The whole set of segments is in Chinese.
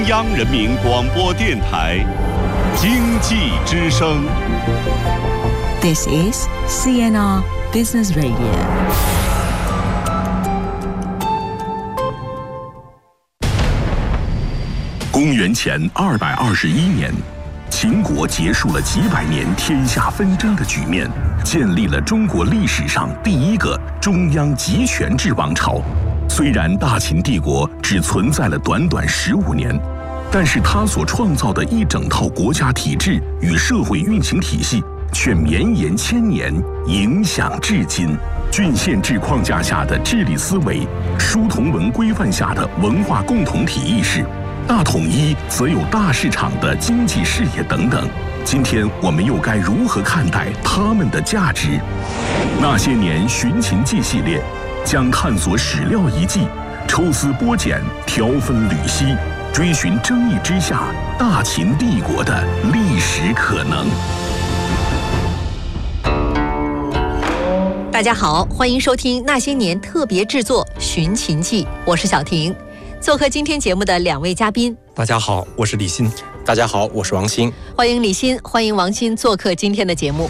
央人民广播电台经济之声。 This is CNR Business Radio。 公元前221年，秦国结束了几百年天下纷争的局面，建立了中国历史上第一个中央集权制王朝。虽然大秦帝国只存在了短短15年，但是它所创造的一整套国家体制与社会运行体系却绵延千年，影响至今。郡县制框架下的治理思维，书同文规范下的文化共同体意识，大统一则有大市场的经济视野等等。今天我们又该如何看待它们的价值？那些年寻秦记系列将探索史料遗迹，抽丝剥茧，挑分缕析，追寻争议之下大秦帝国的历史可能。 大家好，欢迎收听那些年特别制作《寻秦记》，我是小婷。做客今天节目的两位嘉宾， 大家好，我是李欣。大家好，我是王鑫。 欢迎李欣，欢迎王鑫做客今天的节目。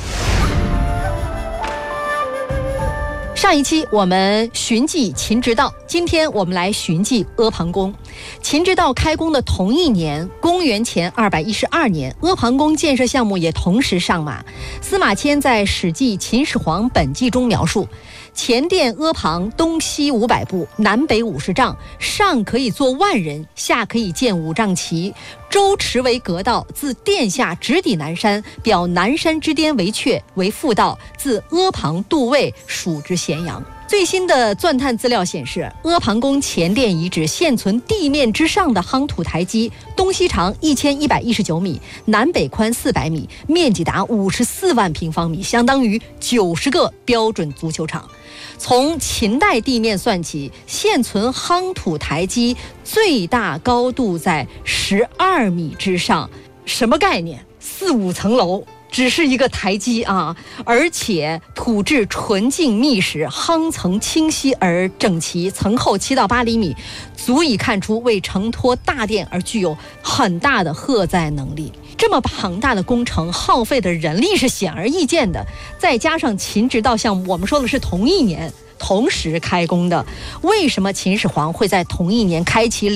上一期我们寻迹秦直道，今天我们来寻迹阿房宫。秦直道开工的同一年，公元前212年，阿房宫建设项目也同时上马。司马迁在《史记·秦始皇本纪》中描述，前殿阿房东西500步，南北50丈，上可以坐万人，下可以建5丈旗，周池为阁道，自殿下直抵南山，表南山之巅为阙，为复道，自阿房渡渭，属之咸阳。最新的钻探资料显示，阿房宫前殿遗址现存地面之上的夯土台基，东西长1119米，南北宽400米，面积达54万平方米，相当于90个标准足球场。从秦代地面算起，现存夯土台基最大高度在12米之上。什么概念？4、5层楼只是一个台基啊，而且土质纯净密实，夯层清晰而整齐，层厚7到8厘米，足以看出为承托大殿而具有很大的荷载能力。这么庞大的工程耗费的人力是显而易见的，再加上秦直道项目我们说的是同一年同时开工的，为什么秦始皇会在同一年开启